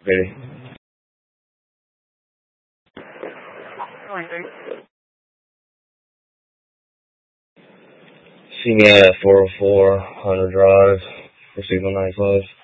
Ready. See me at 404 Hunter Drive for Signal 95.